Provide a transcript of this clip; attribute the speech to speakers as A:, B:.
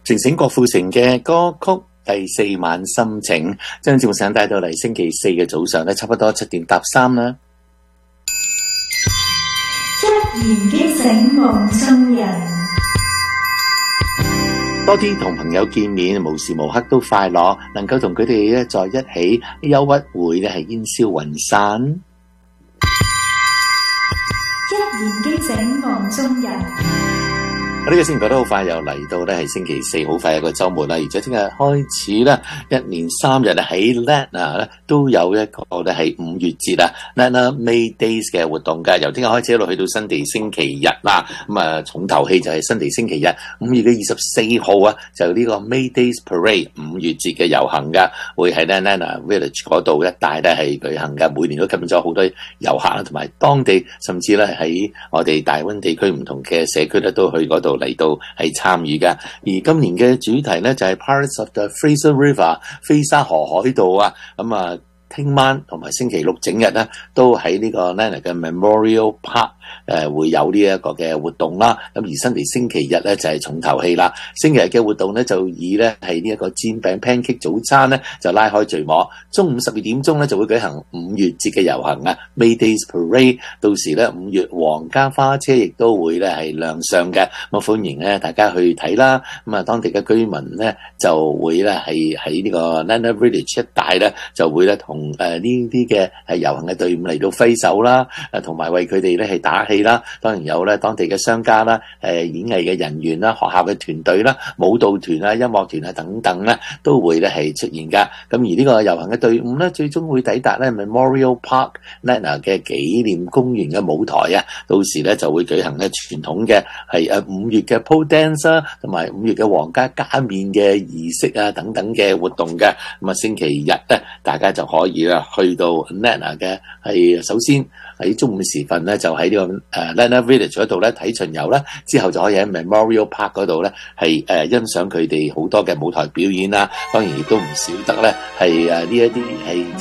A: 城城郭富城嘅歌曲第四晚心情，將節目時間帶到嚟星期四嘅早上咧，差不多7點搭3啦。
B: 一言驚醒夢中人，
A: 多啲同朋友見面，無時無刻都快樂，能夠同佢哋咧在一起，憂鬱會咧係煙消雲散。
B: 一言驚醒夢中人。
A: 呢個星期覺得好快又嚟到咧，係星期四，好快有個週末啦。而且聽日開始咧，一連3日喺 Lanna 咧都有一個咧係5月節啊 Lanna May Days 嘅活動㗎。由聽日開始一路去到新地星期日啦。咁啊，重頭戲就係新地星期日5月嘅24號啊，就呢個 May Days Parade 5月節嘅遊行㗎，會喺 Lanna Village 嗰度一帶咧係舉行㗎。每年都吸引咗好多遊客啦，同埋當地甚至咧喺我哋大溫地區唔同嘅社區咧都去嗰度嚟到係參與㗎。而今年嘅主題咧就係 Pirates of the Fraser River 菲沙河海盜啊。咁啊，聽晚同埋星期六整日咧都喺呢個 Lanna 嘅 Memorial Park會有呢一個嘅活動啦。咁而新地星期日咧就係重頭戲啦。星期日嘅活動咧就以咧係呢一個煎餅 pancake 早餐咧就拉開序幕。中午12點鐘咧就會舉行5月節嘅遊行啊 May Days Parade。到時咧5月皇家花車亦都會咧係亮相嘅。咁歡迎咧大家去睇啦。咁啊，當地嘅居民咧就會咧係喺呢個 Lanna Village 一帶咧就會咧同呢啲嘅係遊行嘅隊伍嚟到揮手啦，同埋為佢哋咧係打氣啦。當然有咧當地嘅商家啦、演藝嘅人員啦、學校嘅團隊啦、舞蹈團啊、音樂團啊等等咧，都會咧係出現㗎。咁而呢個遊行嘅隊伍咧，最終會抵達咧 Memorial Park Lanna 嘅紀念公園嘅舞台啊。到時咧就會舉行咧傳統嘅係5月嘅 pole dance 啦，同埋5月嘅皇家加冕嘅儀式啊等等嘅活動嘅。咁啊，星期日咧，大家就可以啦去到 Lanna 嘅係首先喺中午時分咧，就喺呢個Lanna Village 嗰度咧睇巡遊啦，之後就可以喺 Memorial Park 嗰度咧係欣賞佢哋好多嘅舞台表演啦。當然亦都唔少得咧係呢一啲係